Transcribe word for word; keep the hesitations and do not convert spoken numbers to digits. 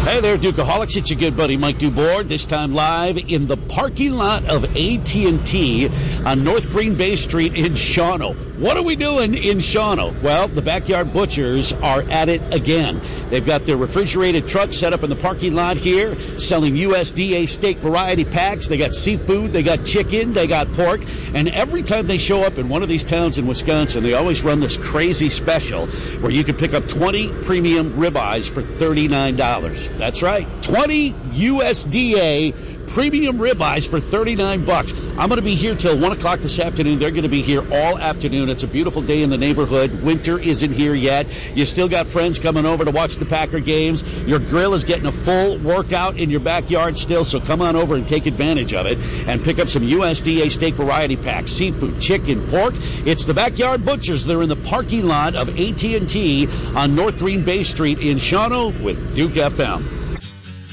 Hey there, Dukeaholics. It's your good buddy Mike Dubois, this time live in the parking lot of A T and T on North Green Bay Street in Shawano. What are we doing in Shawano? Well, the Backyard Butchers are at it again. They've got their refrigerated truck set up in the parking lot here, selling U S D A steak variety packs. They got seafood, they got chicken, they got pork, and every time they show up in one of these towns in Wisconsin, they always run this crazy special where you can pick up twenty premium ribeyes for thirty-nine dollars. That's right, twenty U S D A premium ribeyes for thirty-nine bucks. I'm going to be here till one o'clock this afternoon. They're going to be here all afternoon. It's a beautiful day in the neighborhood. Winter isn't here yet. You still got friends coming over to watch the Packer games. Your grill is getting a full workout in your backyard still, so come on over and take advantage of it and pick up some U S D A steak variety packs, seafood, chicken, pork. It's the Backyard Butchers. They're in the parking lot of A T and T on North Green Bay Street in Shawano with Duke F M.